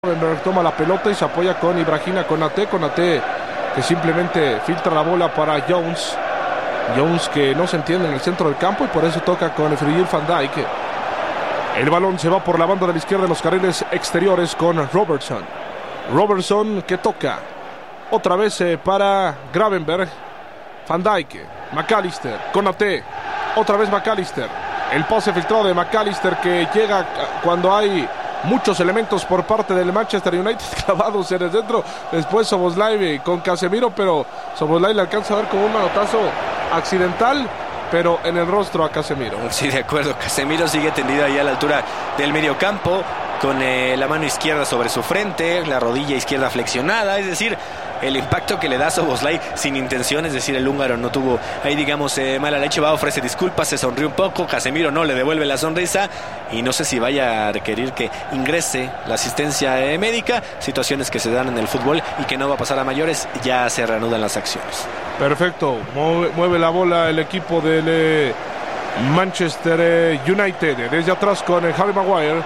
Gravenberch toma la pelota y se apoya con Ibrahima Konate que simplemente filtra la bola para Jones que no se entiende en el centro del campo y por eso toca con Virgil van Dijk. El balón se va por la banda de la izquierda en los carriles exteriores con Robertson que toca otra vez para Gravenberch, Van Dijk, McAllister, Konate, otra vez McAllister, el pase filtrado de McAllister que llega cuando hay muchos elementos por parte del Manchester United clavados en el centro. Después Szoboszlai con Casemiro, pero Szoboszlai le alcanza a dar como un manotazo accidental, pero en el rostro a Casemiro. Sí, de acuerdo. Casemiro sigue tendido ahí a la altura del mediocampo, con la mano izquierda sobre su frente, la rodilla izquierda flexionada, es decir, el impacto que le da Szoboszlai sin intención, es decir, el húngaro no tuvo ahí, digamos, mala leche, va, ofrece disculpas, se sonríe un poco, Casemiro no le devuelve la sonrisa y no sé si vaya a requerir que ingrese la asistencia médica, situaciones que se dan en el fútbol y que no va a pasar a mayores, ya se reanudan las acciones. Perfecto, mueve la bola el equipo del Manchester United, desde atrás con Harry Maguire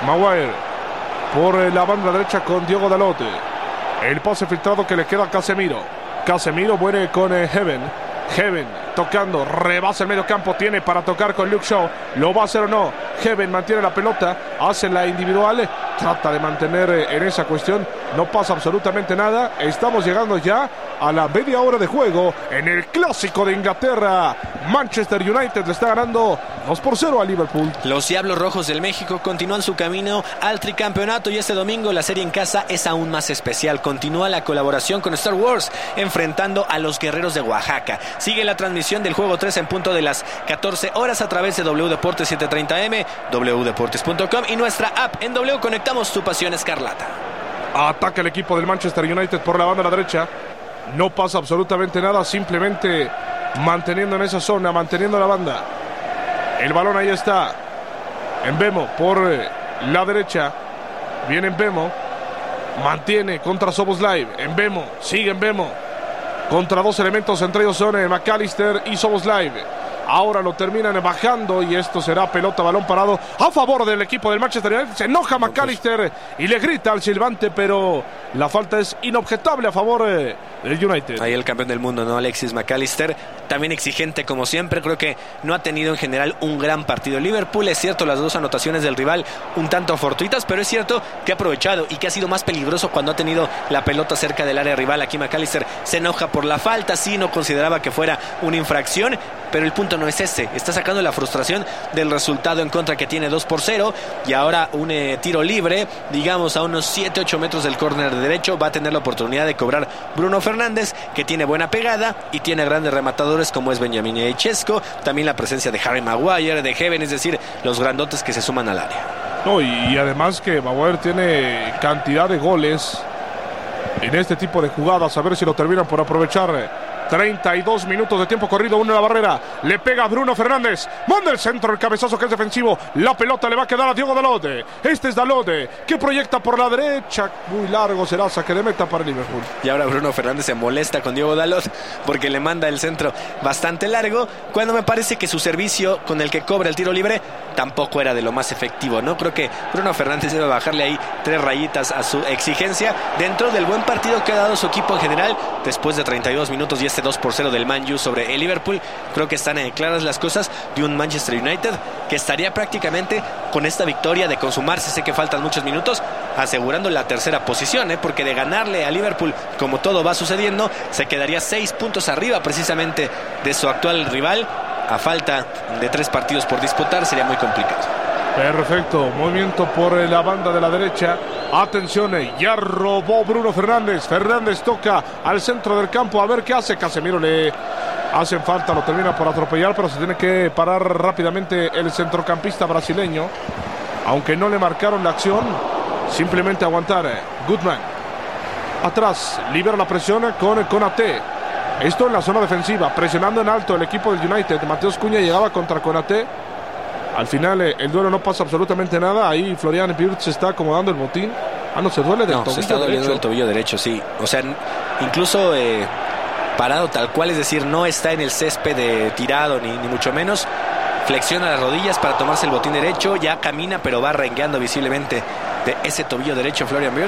por la banda derecha con Diogo Dalot. El pase filtrado que le queda a Casemiro muere con Heaven tocando, rebasa el medio campo, tiene para tocar con Luke Shaw, lo va a hacer o no. Heaven mantiene la pelota, hace la individual, trata de mantener en esa cuestión, no pasa absolutamente nada. Estamos llegando ya a la media hora de juego en el clásico de Inglaterra. Manchester United le está ganando 2-0 a Liverpool. Los Diablos Rojos del México continúan su camino al tricampeonato y este domingo la serie en casa es aún más especial. Continúa la colaboración con Star Wars enfrentando a los Guerreros de Oaxaca. Sigue la transmisión del juego 3 en punto de las 14 horas a través de W Deportes 730M, wdeportes.com y nuestra app. En W conectamos tu pasión escarlata. Ataca el equipo del Manchester United por la banda de la derecha. No pasa absolutamente nada, simplemente manteniendo en esa zona, manteniendo la banda. El balón ahí está. Mbemo por la derecha. Viene Mbemo. Mantiene contra Szoboszlai. Sigue Mbemo. Contra dos elementos, entre ellos son McAllister y Szoboszlai. Ahora lo terminan bajando y esto será pelota, balón parado a favor del equipo del Manchester United. Se enoja McAllister y le grita al silbante, pero la falta es inobjetable a favor del United. Ahí el campeón del mundo, ¿no? Alexis McAllister, también exigente como siempre. Creo que no ha tenido en general un gran partido Liverpool. Es cierto, las dos anotaciones del rival un tanto fortuitas, pero es cierto que ha aprovechado y que ha sido más peligroso cuando ha tenido la pelota cerca del área rival. Aquí McAllister se enoja por la falta, sí, no consideraba que fuera una infracción, pero el punto no es ese. Está sacando la frustración del resultado en contra que tiene 2-0 y ahora un tiro libre, digamos a unos 7-8 metros del córner de derecho. Va a tener la oportunidad de cobrar Bruno Fernández, que tiene buena pegada y tiene grandes rematadores como es Benjamin Yechesco. También la presencia de Harry Maguire, de Heaven, es decir, los grandotes que se suman al área. No, y además que Maguire tiene cantidad de goles en este tipo de jugadas. A ver si lo terminan por aprovechar. 32 minutos de tiempo corrido, uno en la barrera, le pega a Bruno Fernández, manda el centro, el cabezazo que es defensivo, la pelota le va a quedar a Diogo Dalot. Este es Dalot, que proyecta por la derecha, muy largo será, saque de meta para Liverpool. Y ahora Bruno Fernández se molesta con Diogo Dalot porque le manda el centro bastante largo, cuando me parece que su servicio con el que cobra el tiro libre tampoco era de lo más efectivo, ¿no? Creo que Bruno Fernández debe bajarle ahí 3 rayitas a su exigencia dentro del buen partido que ha dado su equipo en general después de 32 minutos y este 2-0 del Man U sobre el Liverpool. Creo que están claras las cosas de un Manchester United que estaría prácticamente con esta victoria de consumarse, sé que faltan muchos minutos, asegurando la tercera posición, porque de ganarle a Liverpool, como todo va sucediendo, se quedaría 6 puntos arriba precisamente de su actual rival. A falta de 3 partidos por disputar sería muy complicado. Perfecto, movimiento por la banda de la derecha. Atención, ya robó Bruno Fernández. Fernández toca al centro del campo, a ver qué hace. Casemiro le hacen falta, lo termina por atropellar, pero se tiene que parar rápidamente el centrocampista brasileño. Aunque no le marcaron la acción, simplemente aguantar. Goodman atrás, libera la presión con Konate. Esto en la zona defensiva, presionando en alto el equipo del United. Mateus Cunha llegaba contra Konate. Al final el duelo no pasa absolutamente nada. Ahí Florian Wirtz se está acomodando el botín. No, se duele del tobillo derecho. Se está doliendo el tobillo derecho, sí. O sea, incluso parado tal cual, es decir, no está en el césped tirado ni mucho menos. Flexiona las rodillas para tomarse el botín derecho, ya camina, pero va rengueando visiblemente de ese tobillo derecho Florian Wirtz.